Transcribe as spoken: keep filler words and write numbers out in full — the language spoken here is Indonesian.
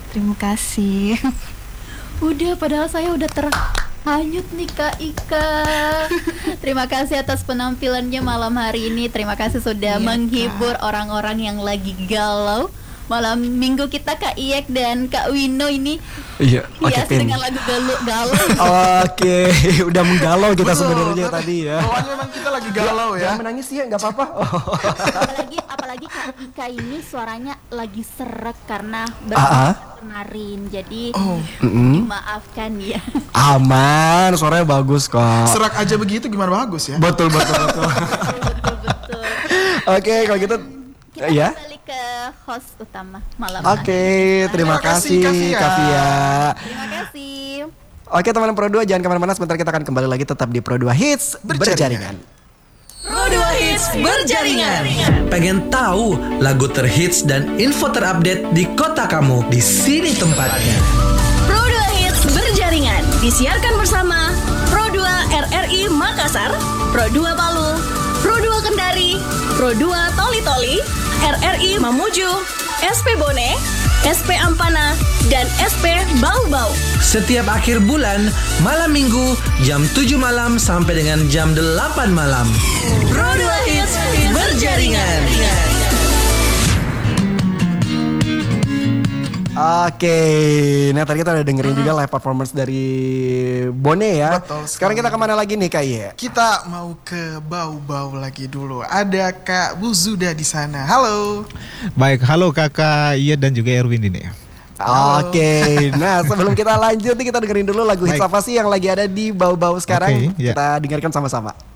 Terima kasih. Udah, padahal saya udah terhanyut nih Kak Ika. Terima kasih atas penampilannya malam hari ini. Terima kasih sudah Iya, menghibur Kak. orang-orang yang lagi galau. Malam minggu kita Kak Iyek dan Kak Wino ini Iya, hiasi Pin. dengan lagu galau galau. Oke, udah menggalau kita Betul, sebenarnya tapi tadi ya. Bawaannya memang kita lagi galau ya. Jangan menangis ya, nggak apa-apa. Oh. apalagi apalagi Kak Ika ini suaranya lagi serak karena Ah, ah. berangkat kemarin. Jadi Oh. Mm-mm. dimaafkan ya. Aman, suaranya bagus kok. Serak aja begitu gimana bagus ya. Betul, betul, betul. Betul betul. Oke, kalau gitu Kita ya. kembali ke host utama malam Oke, hari. terima Terima kasih, kasih Kavia. Kavia. Terima kasih. Oke teman Pro dua, jangan kemana-mana, sebentar kita akan kembali lagi tetap di Pro dua Hits Berjaringan. Berjaringan. Pro dua Hits Berjaringan. Pengen tahu lagu terhits dan info terupdate di kota kamu? Di sini tempatnya. Pro dua Hits Berjaringan disiarkan bersama Pro dua R R I Makassar, Pro dua Palu, Pro dua Kendari, Pro dua Toli Toli, R R I Mamuju, S P Bone, S P Ampana, dan S P Bau Bau. Setiap akhir bulan, malam minggu, jam tujuh malam sampai dengan jam delapan malam. Pro dua Hits Berjaringan. Oke, nah tadi kita udah dengerin juga live performance dari Bone ya. Betul sekali. Sekarang kita kemana lagi nih Kak Ye? Kita mau ke bau-bau lagi dulu. Ada Kak Buzuda di sana. Halo. Baik, halo kakak Iya dan juga Erwin ini. Oke, nah sebelum kita lanjut nih kita dengerin dulu lagu hits Baik. apa sih yang lagi ada di bau-bau sekarang. Oke, ya. Kita dengarkan sama-sama.